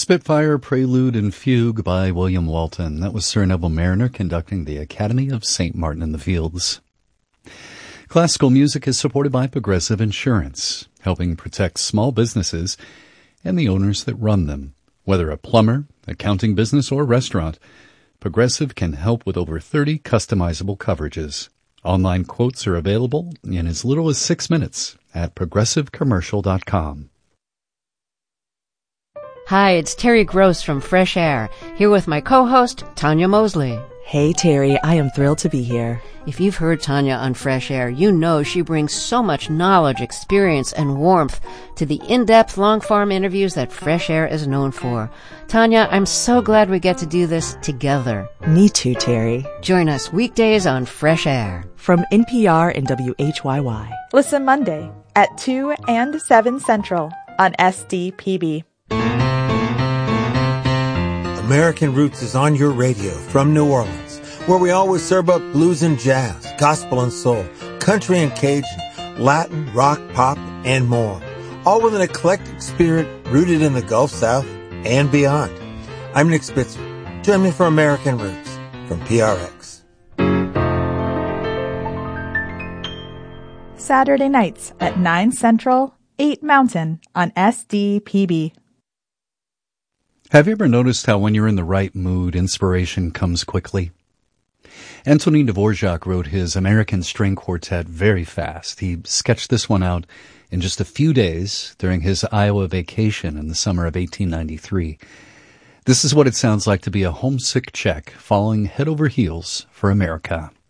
Spitfire, Prelude, and Fugue by William Walton. That was Sir Neville Mariner conducting the Academy of St. Martin in the Fields. Classical music is supported by Progressive Insurance, helping protect small businesses and the owners that run them. Whether a plumber, accounting business, or restaurant, Progressive can help with over 30 customizable coverages. Online quotes are available in as little as 6 minutes at progressivecommercial.com. Hi, it's Terry Gross from Fresh Air, here with my co-host, Tanya Mosley. Hey, Terry, I am thrilled to be here. If you've heard Tanya on Fresh Air, you know she brings so much knowledge, experience, and warmth to the in-depth, long-form interviews that Fresh Air is known for. Tanya, I'm so glad we get to do this together. Me too, Terry. Join us weekdays on Fresh Air. From NPR and WHYY. Listen Monday at 2 and 7 Central on SDPB. American Roots is on your radio from New Orleans, where we always serve up blues and jazz, gospel and soul, country and Cajun, Latin, rock, pop, and more. All with an eclectic spirit rooted in the Gulf South and beyond. I'm Nick Spitzer. Join me for American Roots from PRX. Saturday nights at 9 Central, 8 Mountain on SDPB. Have you ever noticed how when you're in the right mood, inspiration comes quickly? Antonin Dvorak wrote his American String Quartet very fast. He sketched this one out in just a few days during his Iowa vacation in the summer of 1893. This is what it sounds like to be a homesick Czech falling head over heels for America.